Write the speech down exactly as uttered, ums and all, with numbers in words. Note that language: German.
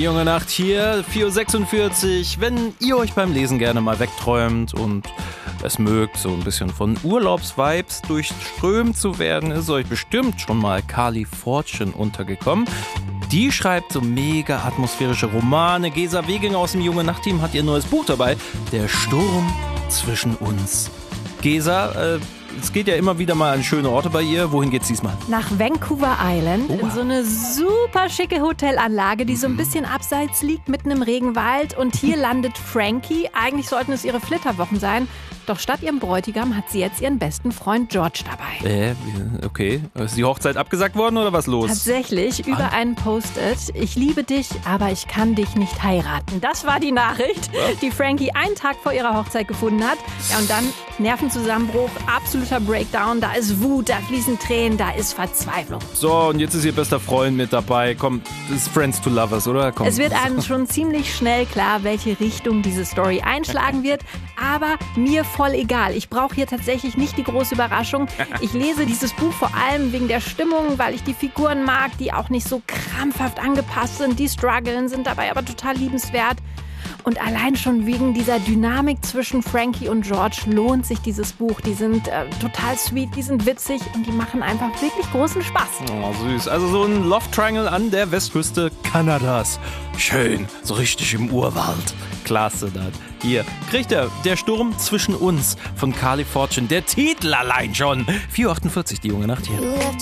Die junge Nacht hier, vier Uhr sechsundvierzig. Wenn ihr euch beim Lesen gerne mal wegträumt und es mögt, so ein bisschen von Urlaubsvibes durchströmt zu werden, ist euch bestimmt schon mal Carly Fortune untergekommen. Die schreibt so mega atmosphärische Romane. Gesa Weginger aus dem Junge Nacht-Team hat ihr neues Buch dabei. Der Sturm zwischen uns. Gesa, äh, es geht ja immer wieder mal an schöne Orte bei ihr. Wohin geht's diesmal? Nach Vancouver Island, Oha. in so eine super schicke Hotelanlage, die so ein bisschen abseits liegt, mitten im Regenwald. Und hier landet Frankie. Eigentlich sollten es ihre Flitterwochen sein. Doch statt ihrem Bräutigam hat sie jetzt ihren besten Freund George dabei. Äh, okay. Ist die Hochzeit abgesagt worden oder was los? Tatsächlich, über einen Post-it. Ich liebe dich, aber ich kann dich nicht heiraten. Das war die Nachricht, die Frankie einen Tag vor ihrer Hochzeit gefunden hat. Ja, und dann Nervenzusammenbruch, absoluter Breakdown. Da ist Wut, da fließen Tränen, da ist Verzweiflung. So, und jetzt ist ihr bester Freund mit dabei. Komm, das ist Friends to Lovers, oder? Komm. Es wird einem schon ziemlich schnell klar, welche Richtung diese Story einschlagen wird. Aber mir voll egal. Ich brauche hier tatsächlich nicht die große Überraschung. Ich lese dieses Buch vor allem wegen der Stimmung, weil ich die Figuren mag, die auch nicht so krampfhaft angepasst sind. Die strugglen, sind dabei aber total liebenswert. Und allein schon wegen dieser Dynamik zwischen Frankie und George lohnt sich dieses Buch. Die sind äh, total sweet, die sind witzig und die machen einfach wirklich großen Spaß. Oh, süß. Also so ein Love Triangle an der Westküste Kanadas. Schön, so richtig im Urwald. Klasse das. Hier kriegt er Der Sturm zwischen uns von Carly Fortune. Der Titel allein schon. vier Uhr achtundvierzig, die junge Nacht hier.